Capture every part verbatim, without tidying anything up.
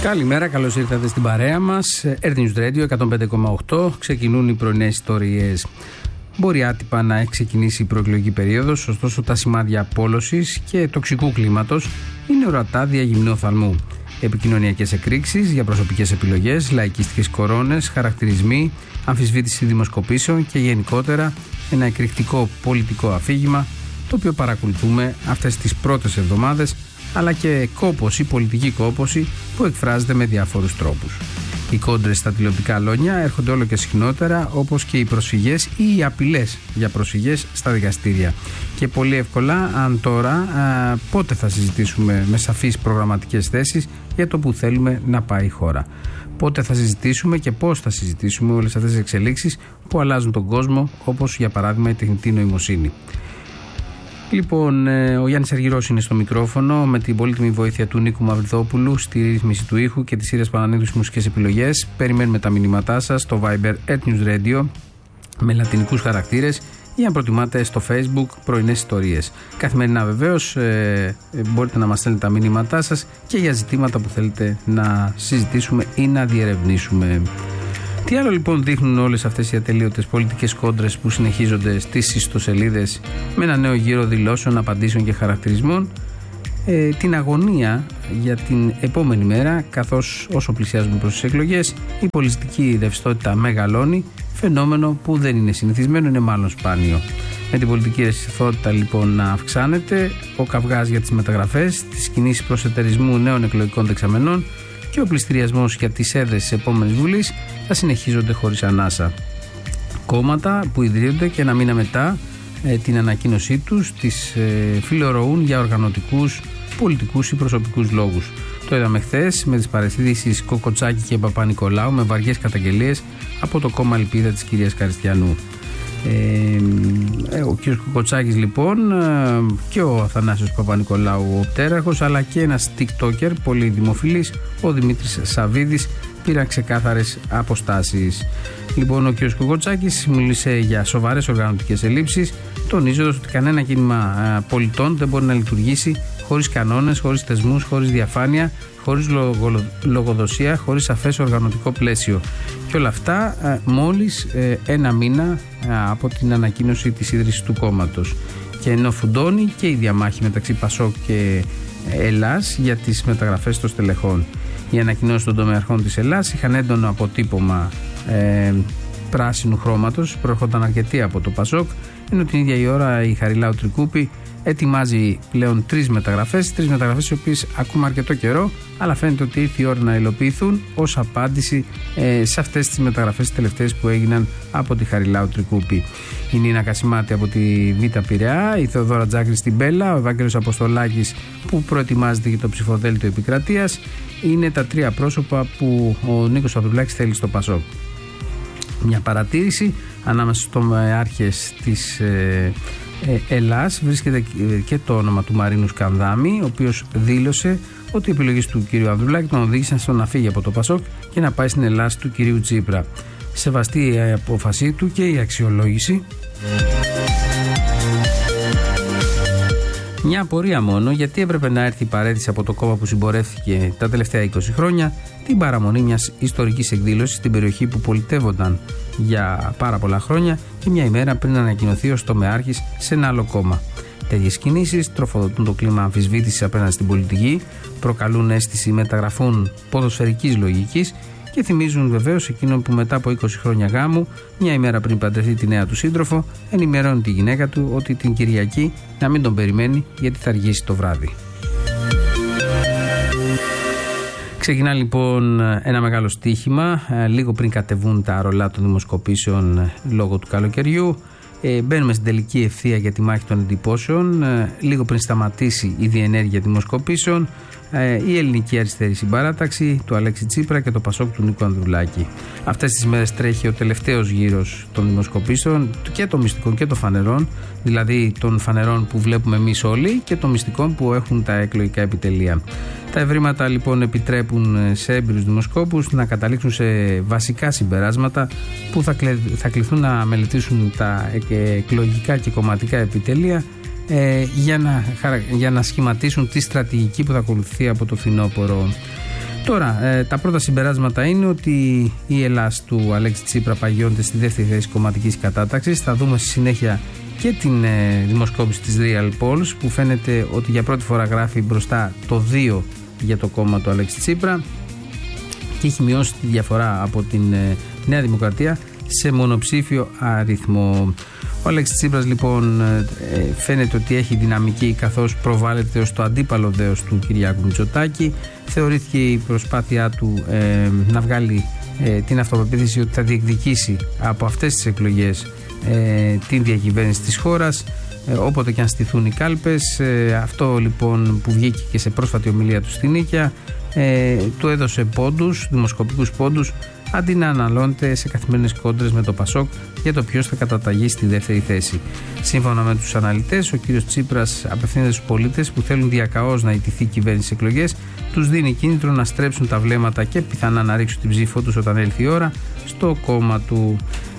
Καλημέρα, καλώς ήρθατε στην παρέα μας. Earth News Radio εκατόν πέντε κόμμα οκτώ. Ξεκινούν οι πρωινές ιστορίες. Μπορεί άτυπα να έχει ξεκινήσει η προεκλογική περίοδος, ωστόσο τα σημάδια απόλωσης και τοξικού κλίματος είναι ορατά δια γυμνού οφθαλμού. Επικοινωνιακές εκρήξεις για προσωπικές επιλογές, λαϊκιστικές κορώνες, χαρακτηρισμοί, αμφισβήτηση δημοσκοπήσεων και γενικότερα ένα εκρηκτικό πολιτικό αφήγημα, το οποίο παρακολουθούμε αυτές τις πρώτες εβδομάδες, αλλά και κόπωση, πολιτική κόπωση που εκφράζεται με διάφορους τρόπους. Οι κόντρες στα τηλεοπτικά λόγια έρχονται όλο και συχνότερα, όπως και οι προσφυγές ή οι απειλές για προσφυγές στα δικαστήρια. Και πολύ εύκολα, αν τώρα, α, πότε θα συζητήσουμε με σαφείς προγραμματικές θέσεις για το που θέλουμε να πάει η χώρα. Πότε θα συζητήσουμε και πώς θα συζητήσουμε όλες αυτές τις εξελίξεις που αλλάζουν τον κόσμο, όπως για παράδειγμα η τεχνητή νοημοσύνη. Λοιπόν, ο Γιάννης Αργυρός είναι στο μικρόφωνο με την πολύτιμη βοήθεια του Νίκου Μαυριδόπουλου στη ρύθμιση του ήχου και της Σύρας Πανανίδου στις μουσικές επιλογές. Περιμένουμε τα μηνύματά σας στο Viber Earth News Radio με λατινικούς χαρακτήρες ή αν προτιμάτε στο Facebook πρωινές ιστορίες. Καθημερινά βεβαίως ε, μπορείτε να μας στέλνετε τα μηνύματά σας και για ζητήματα που θέλετε να συζητήσουμε ή να διερευνήσουμε. Τι άλλο λοιπόν δείχνουν όλες αυτές οι ατελείωτες πολιτικές κόντρες που συνεχίζονται στις ιστοσελίδες με ένα νέο γύρο δηλώσεων, απαντήσεων και χαρακτηρισμών? Ε, την αγωνία για την επόμενη μέρα, καθώς όσο πλησιάζουμε προς τις εκλογές η πολιτική ρευστότητα μεγαλώνει, φαινόμενο που δεν είναι συνηθισμένο, είναι μάλλον σπάνιο. Με την πολιτική ρευστότητα λοιπόν να αυξάνεται, ο καυγάς για τις μεταγραφές, τις κινήσεις προσετερισμού νέων εκλογικών δεξαμενών και ο πληστηριασμός για τις έδρες της επόμενης Βουλής θα συνεχίζονται χωρίς ανάσα. Κόμματα που ιδρύονται και ένα μήνα μετά ε, την ανακοίνωσή τους τις ε, φιλορωούν για οργανωτικούς, πολιτικούς ή προσωπικούς λόγους. Το είδαμε χθες με τις παραισθήσεις Κοκοτσάκη και Παπα-Νικολάου με βαριές καταγγελίες από το κόμμα Ελπίδα της κυρίας Καριστιανού. Ε, ο κ. Κοκοτσάκης λοιπόν ε, και ο Αθανάσιος Παπα-Νικολάου ο πτέραρχος, αλλά και ένας TikToker πολύ δημοφιλής, ο Δημήτρης Σαββίδης, πήραν ξεκάθαρες αποστάσεις. Λοιπόν, ο κ. Κοκοτσάκης μίλησε για σοβαρές οργανωτικές ελλείψεις, τονίζοντας ότι κανένα κίνημα ε, πολιτών δεν μπορεί να λειτουργήσει χωρίς κανόνες, χωρίς θεσμούς, χωρίς διαφάνεια, χωρίς λογο, λογοδοσία, χωρίς σαφές οργανωτικό πλαίσιο. Και όλα αυτά ε, μόλις ε, ένα μήνα ε, από την ανακοίνωση της ίδρυσης του κόμματος. Και ενώ φουντώνει και η διαμάχη μεταξύ Πασόκ και Ελλάς για τις μεταγραφές των στελεχών. Οι ανακοινώσεις των τομεαρχών της Ελλάς είχαν έντονο αποτύπωμα ε, πράσινου χρώματος, προέρχονταν αρκετοί από το Πασόκ, ενώ την ίδια η ώρα η Χαριλάου Τρικούπη ετοιμάζει πλέον τρεις μεταγραφές, τρεις μεταγραφές οι οποίες ακούμε αρκετό καιρό, αλλά φαίνεται ότι ήρθε η ώρα να υλοποιηθούν ως απάντηση ε, σε αυτές τις μεταγραφές τελευταίες που έγιναν από τη Χαριλάου Τρικούπη. Η Νίνα Κασιμάτη από τη Β' Πειραιά, η Θεοδόρα Τζάκρη στην Μπέλα, ο Ευάγγελος Αποστολάκης που προετοιμάζεται για το ψηφοδέλτιο επικρατείας, είναι τα τρία πρόσωπα που ο Νίκος Ανδρουλάκης θέλει στο Πασόκ. Μια παρατήρηση ανάμεσα στους τομεάρχες της ε, ε, Ελλάς βρίσκεται και το όνομα του Μαρίνου Σκανδάμη, ο οποίος δήλωσε ότι οι επιλογές του κ. Ανδρουλάκη τον οδήγησαν στο να φύγει από το Πασόκ και να πάει στην Ελλάς του κ. Τσίπρα. Σεβαστή η απόφασή του και η αξιολόγηση. Μια απορία μόνο, γιατί έπρεπε να έρθει η παραίτηση από το κόμμα που συμπορεύτηκε τα τελευταία είκοσι χρόνια την παραμονή μιας ιστορικής εκδήλωσης στην περιοχή που πολιτεύονταν για πάρα πολλά χρόνια και μια ημέρα πριν ανακοινωθεί ως τομεάρχης σε ένα άλλο κόμμα. Τέτοιες κινήσεις τροφοδοτούν το κλίμα αμφισβήτησης απέναντι στην πολιτική, προκαλούν αίσθηση μεταγραφών ποδοσφαιρικής λογικής και θυμίζουν βεβαίως εκείνον που μετά από είκοσι χρόνια γάμου, μια ημέρα πριν παντρευτεί τη νέα του σύντροφο, ενημερώνει τη γυναίκα του ότι την Κυριακή να μην τον περιμένει γιατί θα αργήσει το βράδυ. Ξεκινά λοιπόν ένα μεγάλο στοίχημα, λίγο πριν κατεβούν τα ρολά των δημοσκοπήσεων λόγω του καλοκαιριού. Ε, μπαίνουμε στην τελική ευθεία για τη μάχη των εντυπώσεων, ε, λίγο πριν σταματήσει η διενέργεια δημοσκοπήσεων, ε, η ελληνική αριστερή συμπαράταξη του Αλέξη Τσίπρα και το Πασόκ του Νίκου Ανδρουλάκη. Αυτές τις μέρες τρέχει ο τελευταίος γύρος των δημοσκοπήσεων και των μυστικών και των φανερών, δηλαδή των φανερών που βλέπουμε εμείς όλοι και των μυστικών που έχουν τα εκλογικά επιτελεία. Τα ευρήματα λοιπόν επιτρέπουν σε έμπειρους δημοσκόπους να καταλήξουν σε βασικά συμπεράσματα που θα, κλε... θα κληθούν να μελετήσουν τα εκλογικά και κομματικά επιτελεία ε, για, να... για να σχηματίσουν τη στρατηγική που θα ακολουθεί από το φθινόπωρο. Τώρα, ε, τα πρώτα συμπεράσματα είναι ότι η Ελλάς του Αλέξη Τσίπρα παγιώνεται στη δεύτερη θέση κομματικής κατάταξης. Θα δούμε στη συνέχεια και την ε, δημοσκόπηση της Real Polls, που φαίνεται ότι για πρώτη φορά γράφει μπροστά το δύο για το κόμμα του Αλέξη Τσίπρα και έχει μειώσει τη διαφορά από την ε, Νέα Δημοκρατία σε μονοψήφιο αριθμό. Ο Αλέξης Τσίπρας λοιπόν ε, φαίνεται ότι έχει δυναμική, καθώς προβάλλεται ως το αντίπαλο δέος του Κυριάκου Μητσοτάκη. Θεωρήθηκε η προσπάθειά του ε, να βγάλει ε, την αυτοπεποίθηση ότι θα διεκδικήσει από αυτές τις εκλογές ε, την διακυβέρνηση της χώρας, ε, όποτε και αν στηθούν οι κάλπες. Ε, αυτό λοιπόν που βγήκε και σε πρόσφατη ομιλία του στην Νίκαια, ε, του έδωσε πόντους, δημοσκοπικούς πόντους, αντί να αναλώνεται σε καθημερινές κόντρες με το Πασόκ για το ποιος θα καταταγεί στη δεύτερη θέση. Σύμφωνα με τους αναλυτές, ο κύριος Τσίπρας απευθύνεται στους πολίτες που θέλουν διακαώς να ιτηθεί η κυβέρνηση στις εκλογές, τους δίνει κίνητρο να στρέψουν τα βλέμματα και πιθανά να ρίξουν την ψήφο τους όταν έλθει η ώρα στο κόμμα του.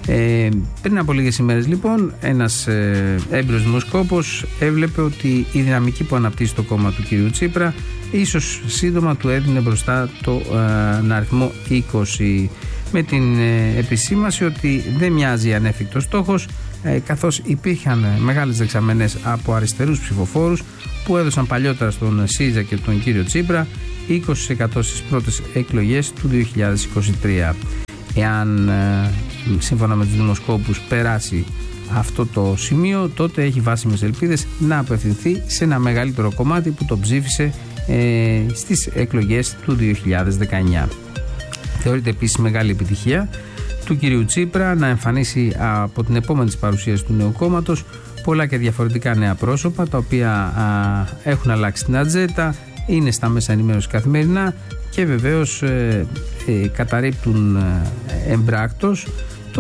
Ε, πριν από λίγες ημέρες λοιπόν, ένας ε, έμπειρος δημοσκόπος έβλεπε ότι η δυναμική που αναπτύσσει το κόμμα του κυρίου Τσίπρα ίσως σύντομα του έδινε μπροστά το ε, αριθμό είκοσι, με την ε, επισήμαση ότι δεν μοιάζει ανέφικτος στόχος, ε, καθώς υπήρχαν μεγάλες δεξαμενές από αριστερούς ψηφοφόρους που έδωσαν παλιότερα στον ΣΥΡΙΖΑ και τον κύριο Τσίπρα είκοσι τοις εκατό στις πρώτες εκλογές του δύο χιλιάδες είκοσι τρία. Εάν ε, σύμφωνα με τους δημοσκόπους περάσει αυτό το σημείο, τότε έχει βάσιμες ελπίδες να απευθυνθεί σε ένα μεγαλύτερο κομμάτι που το ψήφισε ε, στις εκλογές του δύο χιλιάδες δεκαεννιά. Θεωρείται επίσης μεγάλη επιτυχία του κυρίου Τσίπρα να εμφανίσει από την επόμενη παρουσίαση του νέου κόμματος πολλά και διαφορετικά νέα πρόσωπα, τα οποία α, έχουν αλλάξει την ατζέτα, είναι στα μέσα ενημέρωση καθημερινά και βεβαίως ε, ε, καταρρίπτουν ε, εμπράκτος το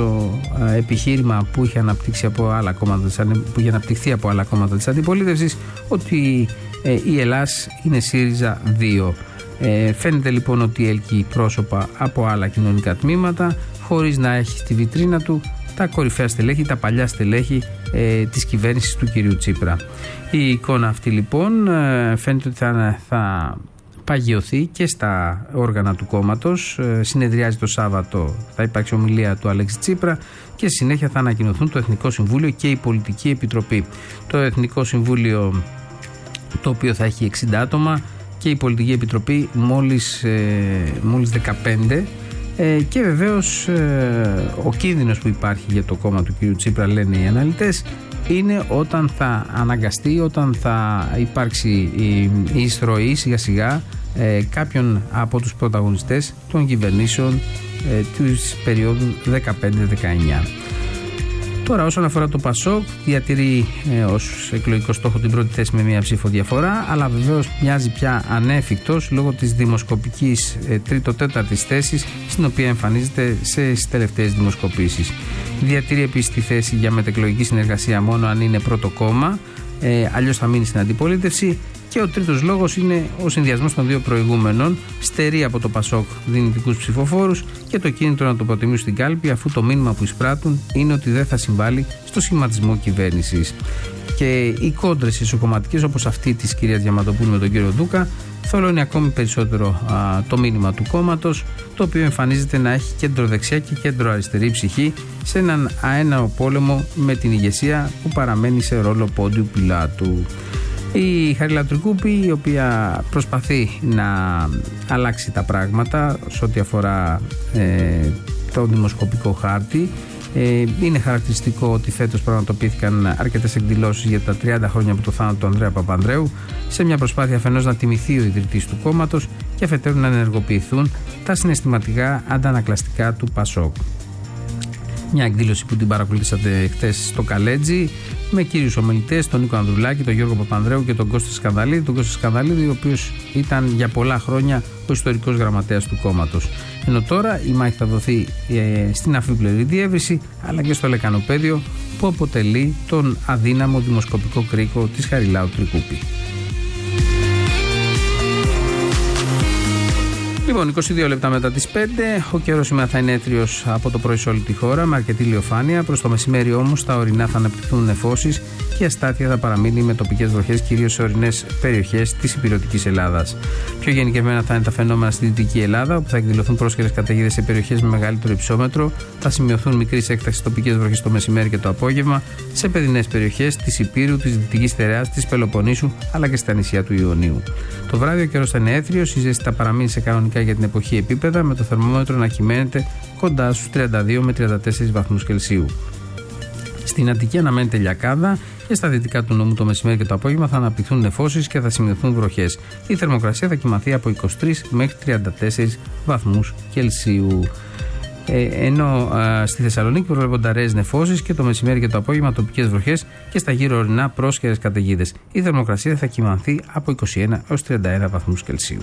ε, επιχείρημα που είχε, αναπτύξει από άλλα κόμματα, που είχε αναπτυχθεί από άλλα κόμματα της αντιπολίτευσης, ότι ε, η Ελλάς είναι ΣΥΡΙΖΑ δύο. Ε, φαίνεται λοιπόν ότι έλκει πρόσωπα από άλλα κοινωνικά τμήματα, χωρίς να έχει στη βιτρίνα του τα κορυφαία στελέχη, τα παλιά στελέχη ε, της κυβέρνησης του κυρίου Τσίπρα. Η εικόνα αυτή λοιπόν ε, φαίνεται ότι θα, θα παγιωθεί και στα όργανα του κόμματος. Ε, συνεδριάζει το Σάββατο, θα υπάρξει ομιλία του Αλέξη Τσίπρα και στη συνέχεια θα ανακοινωθούν το Εθνικό Συμβούλιο και η Πολιτική Επιτροπή. Το Εθνικό Συμβούλιο, το οποίο θα έχει εξήντα άτομα, και η Πολιτική Επιτροπή μόλις, ε, μόλις δεκαπέντε. Ε, και βεβαίως ε, ο κίνδυνος που υπάρχει για το κόμμα του κ. Τσίπρα, λένε οι αναλυτές, είναι όταν θα αναγκαστεί, όταν θα υπάρξει η, η εισρωή σιγά σιγά ε, κάποιων από τους πρωταγωνιστές των κυβερνήσεων ε, της περίοδου δεκαπέντε δεκαεννιά. Τώρα, όσον αφορά το Πασόκ, διατηρεί ε, ως εκλογικό στόχο την πρώτη θέση με μία ψήφο διαφορά, αλλά βεβαίως μοιάζει πια ανέφικτος λόγω της δημοσκοπικής ε, τρίτο-τέταρτης θέσης, στην οποία εμφανίζεται στις τελευταίες δημοσκοπήσεις. Διατηρεί επίσης τη θέση για μετεκλογική συνεργασία μόνο αν είναι πρώτο κόμμα, ε, αλλιώς θα μείνει στην αντιπολίτευση. Και ο τρίτος λόγος είναι ο συνδυασμός των δύο προηγούμενων. Στερεί από το Πασόκ δυνητικούς ψηφοφόρους και το κίνητρο να το προτιμήσουν στην κάλπη, αφού το μήνυμα που εισπράττουν είναι ότι δεν θα συμβάλλει στο σχηματισμό κυβέρνησης. Και οι κόντρες ισοκομματικές, όπως αυτή της κυρίας Διαμαντοπούλου με τον κύριο Δούκα, θολώνει ακόμη περισσότερο α, το μήνυμα του κόμματος, το οποίο εμφανίζεται να έχει κέντρο δεξιά και κέντρο αριστερή ψυχή σε έναν αέναο πόλεμο με την ηγεσία που παραμένει σε ρόλο πόντιου πιλάτου. Η Χαρίλα Τρικούπη, η οποία προσπαθεί να αλλάξει τα πράγματα σε ό,τι αφορά ε, το δημοσκοπικό χάρτη. Ε, είναι χαρακτηριστικό ότι φέτος πραγματοποιήθηκαν αρκετές εκδηλώσεις για τα τριάντα χρόνια από το θάνατο του Ανδρέα Παπανδρέου, σε μια προσπάθεια αφενός να τιμηθεί ο ιδρυτής του κόμματος και αφετέρου να ενεργοποιηθούν τα συναισθηματικά αντανακλαστικά του Πασόκ. Μια εκδήλωση που την παρακολουθήσατε χτες στο Καλέτζι, με κύριους ομιλητές, τον Νίκο Ανδρουλάκη, τον Γιώργο Παπανδρέου και τον Κώστα Σκανδαλίδη. Τον Κώστα Σκανδαλίδη, ο οποίος ήταν για πολλά χρόνια ο ιστορικός γραμματέας του κόμματος. Ενώ τώρα η μάχη θα δοθεί ε, στην αφίπλερη διεύρυνση, αλλά και στο λεκανοπέδιο, που αποτελεί τον αδύναμο δημοσκοπικό κρίκο της Χαριλάου Τρικούπη. Λοιπόν, είκοσι δύο λεπτά μετά τις πέντε, ο καιρός σήμερα θα είναι έθριος από το πρωί σε όλη τη χώρα, με αρκετή ηλιοφάνεια. Προς το μεσημέρι όμως τα ορεινά θα αναπτυχθούν νεφώσεις και η αστάθεια θα παραμείνει με τοπικές βροχές, κυρίως σε ορεινές περιοχές της υπηρετικής Ελλάδας. Πιο γενικευμένα θα είναι τα φαινόμενα στη Δυτική Ελλάδα, όπου θα εκδηλωθούν πρόσχερες καταιγίδες σε περιοχές με μεγαλύτερο υψόμετρο, θα σημειωθούν μικρής έκτασης τοπικές βροχές το μεσημέρι και το απόγευμα σε παιδινές περιοχές της Υπήρου, της Δυτικής Στερεάς, της Πελοποννήσου αλλά και στα νησιά του Ιωνίου. Το βράδυ ο καιρός θα είναι έθριος, η ζέστη θα παραμείνει σε κανονικά για την εποχή επίπεδα, με το θερμόμετρο να κυμαίνεται κοντά στους τριάντα δύο με τριάντα τέσσερις βαθμούς Κελσίου. Στην Αττική αναμένεται λιακάδα και στα δυτικά του νόμου το μεσημέρι και το απόγευμα θα αναπτυχθούν νεφώσεις και θα σημειωθούν βροχές. Η θερμοκρασία θα κυμανθεί από είκοσι τρεις μέχρι τριάντα τέσσερις βαθμούς Κελσίου. Ε, ενώ α, στη Θεσσαλονίκη προβλέπονται αραιές νεφώσεις και το μεσημέρι και το απόγευμα τοπικές βροχές και στα γύρω ορεινά πρόσχερες καταιγίδες. Η θερμοκρασία θα κυμανθεί από είκοσι ένα έως τριάντα ένα βαθμούς Κελσίου.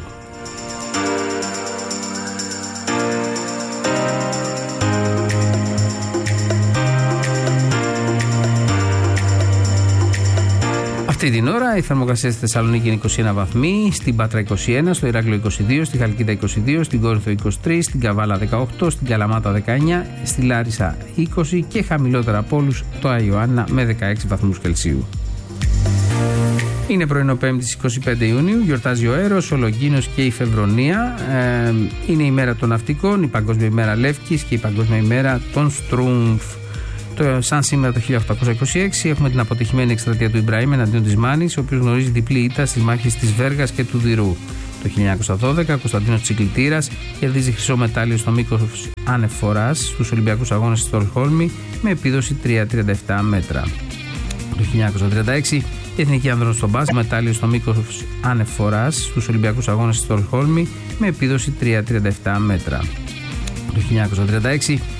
Αυτή την ώρα η θερμοκρασία στη Θεσσαλονίκη είναι είκοσι ένα βαθμοί, στην Πάτρα είκοσι ένα, στο Ηράκλειο είκοσι δύο, στη Χαλκίδα είκοσι δύο, στην Κόρινθο είκοσι τρία, στην Καβάλα δεκαοκτώ, στην Καλαμάτα δεκαεννιά, στη Λάρισα είκοσι και χαμηλότερα από όλους το Άη Ιωάννα με δεκαέξι βαθμούς Κελσίου. Είναι πρωινό Πέμπτης είκοσι πέντε Ιουνίου, γιορτάζει ο Έρος, ο Λογγίνος και η Φεβρονία. Ε, είναι η μέρα των ναυτικών, η Παγκόσμια ημέρα Λεύκης και η Παγκόσμια ημέρα των Στρούμφ. Το, σαν σήμερα το χίλια οκτακόσια είκοσι έξι έχουμε την αποτυχημένη εκστρατεία του Ιμπραήμ εναντίον της Μάνης, ο οποίος γνωρίζει διπλή ήττα στις μάχες της Βέργας και του Δηρού. Το χίλια εννιακόσια δώδεκα ο Κωνσταντίνος Τσικλητήρας κερδίζει χρυσό μετάλλιο στο μήκος άνευ φοράς στους Ολυμπιακούς Αγώνες στη Στοκχόλμη με επίδοση τρία κόμμα τριάντα επτά μέτρα. Το χίλια εννιακόσια τριάντα έξι η Εθνική Άνδρων στο μπάσκετ μετάλλιο στο μήκος άνευ φοράς στους Ολυμπιακούς Αγώνες στη Στοκχόλμη με επίδοση τρία κόμμα τριάντα επτά μέτρα. Το χίλια εννιακόσια τριάντα έξι